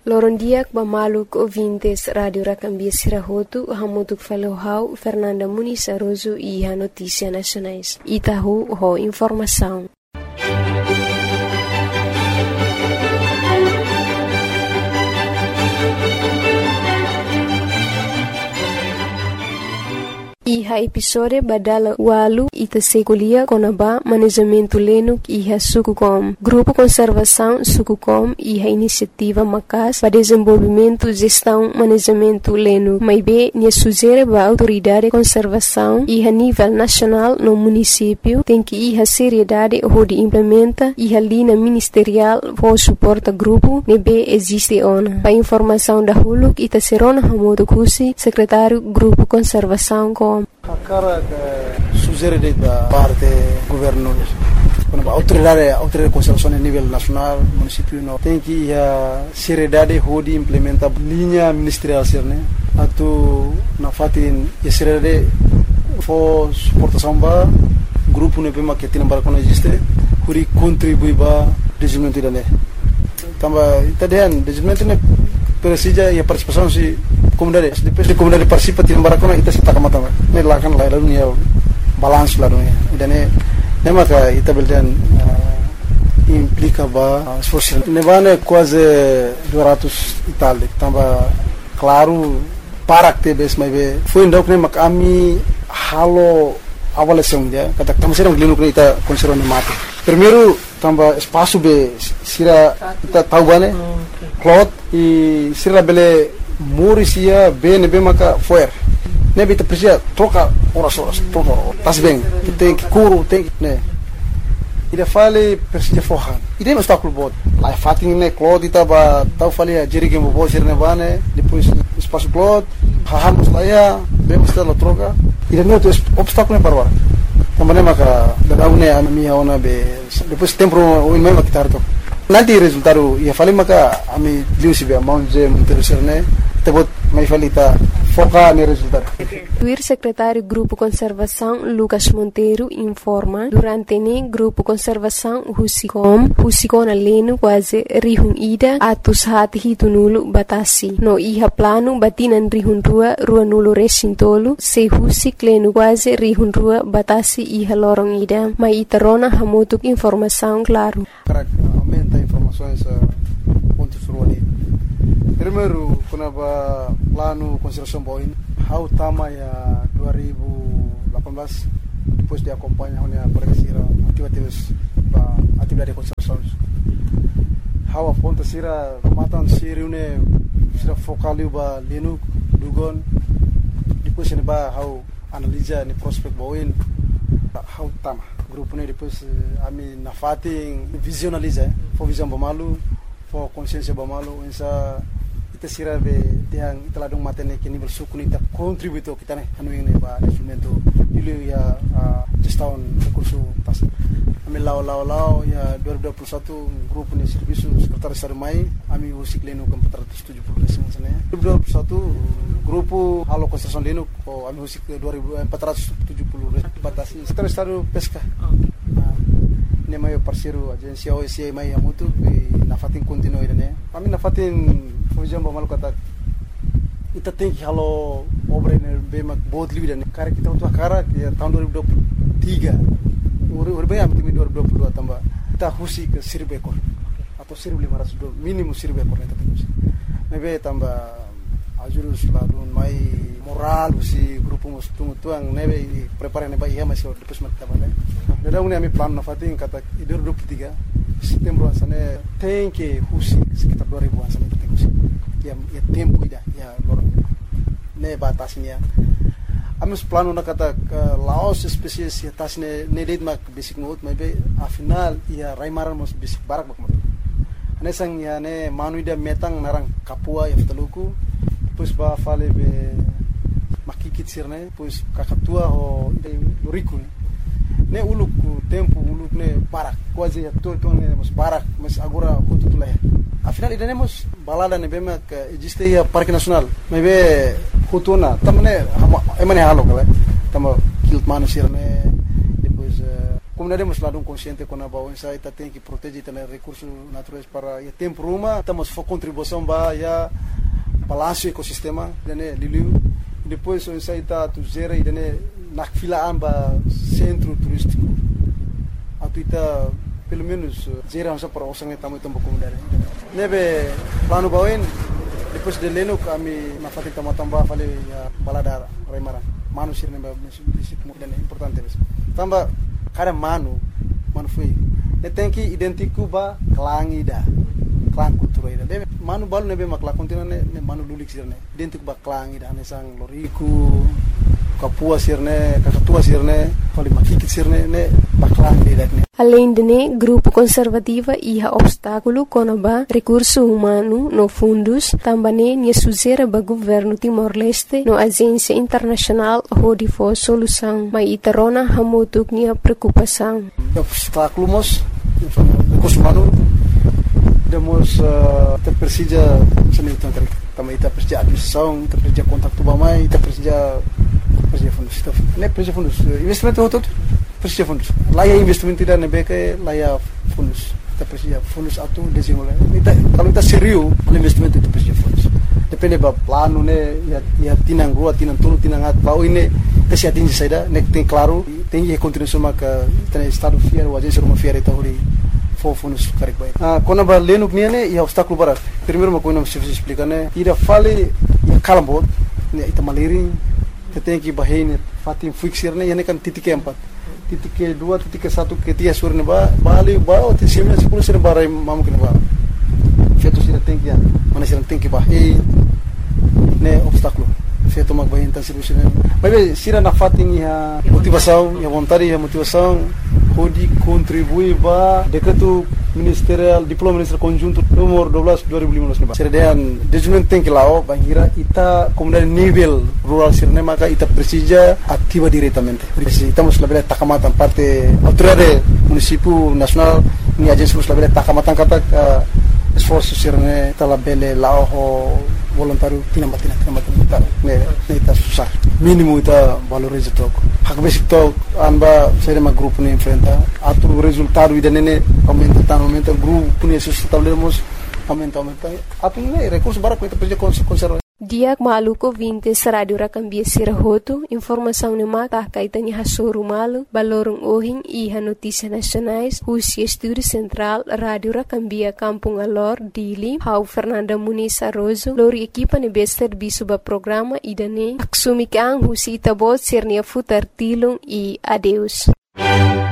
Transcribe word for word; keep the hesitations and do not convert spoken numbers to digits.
Lorondiak bamaluk ouvintes Radio Racambia Sirahotu, hamutuk falohau Fernanda Muniz Aroso e a Notícia Nacionais. Itahu ho informação. Iha episode badala walu ita sekolia konaba manejamento lenuk iha Sukucom. Grupo Conservação Sukucom iha iniciativa Macas para desenvolvimento gestão manejamento lenuk. Maibe nia sugere ba autoridade conservação iha nível nacional no município tem que iha seriedade hodi implementa iha linha ministerial for suporta grupo nebe existe ona. Pa informação da huluk ita serona hamodo kusi secretário Grupo Conservação com A cara que sugere da parte governo, quando a autoridade, a autoridade de conservação a nível nacional, município, não tem que a seriedade de implementar linha ministerial, né? Atu na fatin a seriedade for suportação ba grupo ne pema que tem para quando existe, huri contribui ba desenvolvimento da né. Tamba itadian desenvolvimento ne persija e a participação se comunidade depois de comunidade participa tim barakona ita sita kamata ne lakan la lalu ya balance la dunia dan ne ne maka ita beldan implica ba esforço ne vane quase duzentos itali tamba claro para que bes mai be foi ndok ne mak ami halo avaliação dia kata tamo serang linu ita conserva ne mate primeiro tamba espaço be sira ita tahu bane cloth e sira bele Morisia bene bem maka foer. Nebe te precisa troca horas horas troca tas bem. Tem que curo tem né. Ida fale precisa forran. Ida não está com bot. Lá fatin né cloth ita ba tau fale a jerigen bo ser ne bane depois espaço cloth hahamos lá ya bem está la troca. Ida não tem obstáculo para agora. Também maka da une a minha ona be depois tempo o mesmo que tarto. Nanti resultado ia fale maka ami liu sibe amount je interessar né tebot mai falita foca no resultado. O secretário Grupo Conservação Lucas Monteiro informa durante ne Grupo Conservação Husicom Husicom aleno quase rihun ida atus hati hitunulu batasi no iha plano batinan rihun rua rua nulo resintolo se husik leno quase rihun rua batasi iha lorong ida mai itarona hamotuk informação claro. Aumenta informações pontos ruali. Primeiro, quando a plano conservação boin, how tama ya dua ribu lapan belas depois de acompanhar a pregação atividades ba atividade de conservação. How a ponta sira matan sira une sira focaliu ba lenu dugon depois ne ba how analisa ni prospect boin how tama grupo ne depois ami na fating visualiza for visão bamalu for consciência bamalu essa ita sira be tiang telah dong matene que nível suku ita contributo kita ne anu ini ba desenvolvimento dulu ya gestão recurso tas ami lau lau lau ya dua ribu dua puluh satu grupo ne serviço sekretaris sarmai ami usik leno ke empat ratus tujuh puluh desa sana dua ribu dua puluh satu grupo halo konstruksi leno ko ami usik empat ratus tujuh puluh batasi sekretaris saru pesca ne mai parceiro agência O S I mai amutu na fatin continue ne ami na fatin fujam bamal kata ita tem que halo obra ne bemak bot livre ne cara kita untuk cara ya tahun dua ribu dua puluh tiga ur bem am timi dua ribu dua puluh dua tambah kita husi ke seribu ekor atau seribu lima ratus minimum seribu ekor ne tetap husi mebe tambah ajurus ladun mai moral husi grupo mus tungu tuang nebe prepare ne ba ia masih depois mat tambah Nada une ami plan na fatin kata dua ribu dua puluh tiga setembro ansane tem que husi sekitar dua ribu ansane tem husi ya ya tempo ida ya lorong ne batasnya amus plano na kata laos spesies ya tasne ne date mak basic mode maybe a final ya raimaran mos basic barak mak matu ane sang ya ne manuida metang narang kapua ya ftaluku depois ba fale be makikit sirne depois kakatua ho loriku ne uluk tempo uluk ne barak quase ya todo ne mos barak mas agora quanto tu leh afinal ida ne mos balada ne bema que existe ya parque nacional maybe hutuna tamne emane halo kala tamo kilt manusir ne depois comunidade mas lado consciente com a bau ensai tá tem que proteger também recursos naturais para e tempo ruma estamos for contribuição ba ya balanço ecossistema dane liliu depois o ensai tá tu gera e dane na fila amba centro turístico atuita pelo menos gera essa para o sangue tamu tambo comunidade nebe plano bauin depois de leno kami na fati tamatamba fale ya balada raimara manu sirne ba disipu dan importante bes tamba kada manu manu foi ne tem que identificar ba klang ida klang kultura ida de manu balu nebe makla kontina ne manu lulik sirne identificar ba klang ida ne sang loriku kapua sirne kakatua sirne fale makikit sirne ne ba klang ida ne. Além de né, grupo conservativa ia obstáculo conaba recurso humano no fundos, também nia suzera ba governo Timor-Leste no agência internacional hodi for solução, mas itarona hamutuk nia preocupação. Obstáculo mos recurso humano demos te persija seni tentang também ita persija administração, ita persija kontak tu bamai, ita persija persija fundos, ne persija fundos investimento hotot persija fundos. Laya investimento tidak nebeke laya fundos. Kita persija fundos atu desimula. Kita kalau kita serius investimento itu persija fundos. Depende ba plano ne ya ya tinang rua tinang tulu tinang at bau ini kasi atingi saida nek tem claro tem que continuar maka tem estado fiel o agência uma fiel então ali for fundos correct bem. Ah quando ba leno que ne e obstáculo para primeiro uma coisa não se explica né ira fale ya kalambot ne ita maliri tem que bahine fatim fixir ne ya ne kan titik empat titik ke dua titik ke satu ke tiga sur ne ba bali ba o tisimnya sepuluh sir barai mamu ke ba feito sira tem que mana sira tem que bahine ne obstáculo feito mag bahine tan serviço ne mas sira na fatim ya motivação ya vontade ya motivação pode contribuir ba decreto ministerial diploma ministerial conjunto nomor dua belas dua ribu lima belas ne serdean desenvolvimento tem que lao bangira ita comunidade nível rural sirne maka ita precisa ativa diretamente estamos la bela takamatan parte autoridade município nacional ni agência la bela takamatan kata esforço sirne tala bele lao voluntário tinambat tinambat ne ne ita susah mínimo ita valoriza tok hak basic tok anba sere ma grupo ne enfrenta atu resultado ida nene aumenta tan aumenta grupo ne estabelemos aumenta aumenta atu ne recurso bara ko ita precisa conservar. Diak maluko vinte radio rakambia sirahoto informação ne mata kaitan ya hasoru malu balorong ohing iha notícias nacionais Rusia Estúdio Central Radio Rakambia Kampung Alor Dili Hau Fernanda Muniz Arrozo lori equipa ne bester bisuba programa idane aksumi kang husi tabot sirnia futar tilung e adeus.